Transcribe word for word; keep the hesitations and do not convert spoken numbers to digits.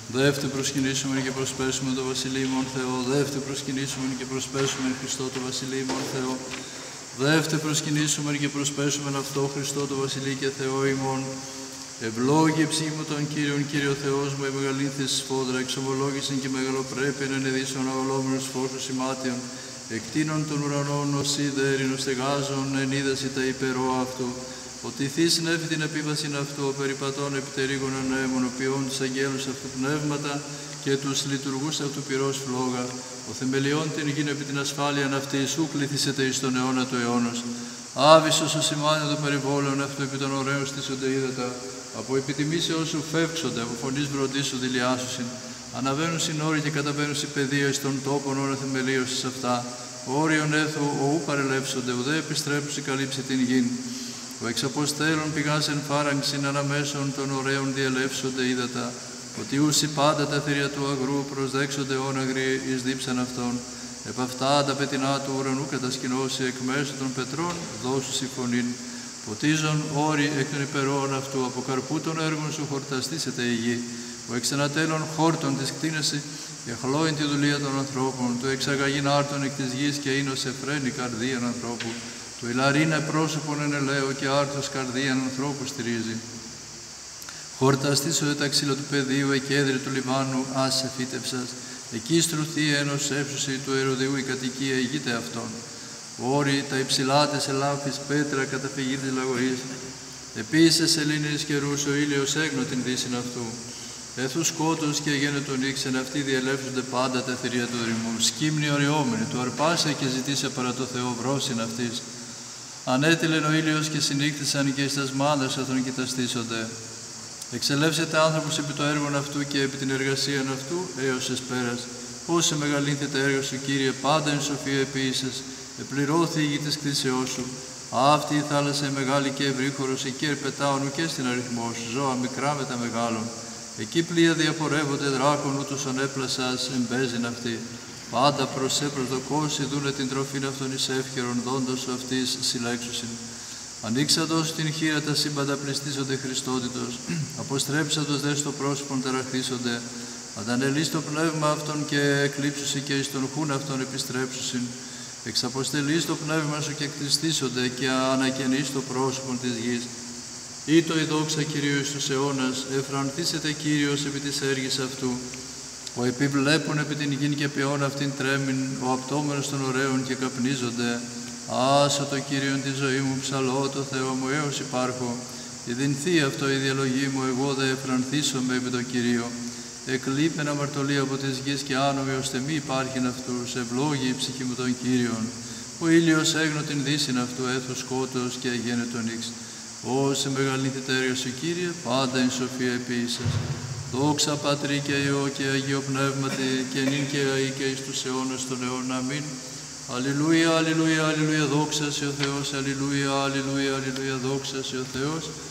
Δεύτε προσκυνήσουμε και προσπέσουμε το Βασιλείο ημών Θεό. Δεύτε προσκυνήσουμε και προσπέσουμε Χριστό το Βασιλείο ημών Θεό. Δεύτε προσκυνήσουμε και προσπέσουμε αυτό Χριστό το Βασιλείο και Θεό ημών. Ευλόγη ψυχή μου τον Κύριον, Κύριο Θεός μου, η μεγαλύνθης σφόδρα, εξομολόγησεν και μεγαλοπρέπειαν εν εδίσεων αγολόμενος φώσος ημάτιον, εκτείνων των ουρανών ως είδε έρηνος στεγάζων, εν είδαση τα υπερό αυτού. Ότι θείς νέφη την επίβασιν αυτού, ο περιπατών επιτερίγων ανέμων, ο ποιών τους αγγέλους αυτού πνεύματα και τους λειτουργούς αυτού πυρός φλόγα. Ο θεμελιών την γην επί την ασφάλειαν αυτή, σου κληθήσετε εις τον αιώνα του αιώνος. Άβυσσος ο σημάνιο των περιβόλων αυτού επί των ωραίων στήσονται είδατα. Από επιτιμήσεως σου φεύξονται, από φωνής βροντής σου δηλιάσουσιν. Αναβαίνουν συνόροι και καταβαίνουν οι παιδεία εις των τόπων ώρα θεμελίωσης αυτά. Όριον έθου, ο ου παρελεύσονται, ουδέ επιστρέψουσι καλύψει την γην. Ο εξαποστέλων πηγάς εν φάραγξιν αναμέσων των ωραίων διελεύσονται είδατα. Ότι ούσι πάντα τα θηρία του αγρού προσδέξονται όναγροι εις δίψαν αυτών. Επ' αυτά τα πετεινά του ουρανού κατασκηνώσει εκ μέσω των πετρών δώσου συμφωνήν. Ποτίζον όροι εκ των υπερών αυτού, από καρπού των έργων σου χορταστήσεται η γη. Ο εξανατέλων χόρτων της κτίνεση, εχλώην τη δουλεία των ανθρώπων, του εξαγαγήν άρτων εκ της γης και είνος εφραίνει καρδίαν ανθρώπου. Του ηλαρίνε πρόσωπον εν ελαίο και άρτος καρδίαν ανθρώπου στηρίζει. Χορταστήσω δε τα ξύλα του πεδίου, εκέδρη του λιμάνου, άσε φύτευσας. Εκεί στρουθεί ένος έψουση του Ηρωδιού η κατοικία ηγείται αυτών. Όροι τα υψηλάτες ελάφης πέτρα καταφυγή της λαγωής. Επίσης σελήνης καιρούς ο ήλιος έγνω την δύσιν αυτού. Έθου σκότους και γένετον ήξεν αυτοί διελεύσονται πάντα τα θηρία του δρυμού. Σκύμνη οριόμενη, του αρπάσε και ζητήσε παρά το Θεό βρόσιν αυτής. Ανέτειλεν ο ήλιος και συνήχθησαν και εις τας μάδας αυτών κοιταστήσονται. Εξελεύσεται άνθρωπος επί το έργον αυτού και επί την εργασίαν αυτού έως εσπέρας. Πόσε μεγαλύνθη τα έργα σου, Κύριε, πάντα εν σοφία επίησες. Επληρώθη η γη της κτήσεώς σου. Αυτή η θάλασσα η μεγάλη και ευρύχωρος, εκεί ερπετάων ουκ στην αριθμό σου, ζώα μικρά με τα μεγάλων. Εκεί πλοία διαπορεύονται δράκων, ούτως ανέπλασας εμπέζειν αυτή. Πάντα προς σε προσδοκώσει δούνε την τροφήν αυτών εις εύχερον, δόντος σου αυτής συλλέξουσιν. Ανοίξαντος την χείρα τα σύμπαντα πληστήσονται Χριστότητος, αποστρέψαντος δε στο πρόσωπον ταραχθήσονται. Αντανελείς το πνεύμα αυτών και εκλείψουσι και εις τον χούν αυτών επιστρέψουσιν. Εξαποστελείς το πνεύμα σου και εκτριστήσονται και ανακαινείς το πρόσωπον της γης. Ήτο η δόξα Κυρίου εις τους αιώνας, εφρανθήσεται Κύριος επί της έργης αυτού. Ο επιβλέπων επί την γην και ποιόν αυτήν τρέμην, ο απτόμενος των ωραίων και καπνίζονται. Άσο το Κύριον τη ζωή μου, ψαλώ το Θεό μου έως υπάρχω. Ιδυνθεί αυτό η διαλογή μου, εγώ δε εφρανθήσομαι επί το Κυρίο. Εκλείπεν αμαρτωλή από της γης και άνομοι ώστε μη υπάρχειν αυτούς, ευλόγη η ψυχή μου των Κύριων. Ο ήλιος έγνω την δύσιν αυτού, έθου σκότος και αγένε τον ύξ. Όσε μεγαλύνθη τα έργα σου, Κύριε, πάντα εν σοφία επίησες. Δόξα Πατρί και Υιό και Αγίο Πνεύματι, και νυν και αεί και εις τους αιώνας των αιώνων. Αμήν. Αλληλούια, αλληλούια, αλληλούια, δόξα σε ο Θεός, αλληλούια, αλληλούια, αλληλούια, δόξα σε ο Θεός.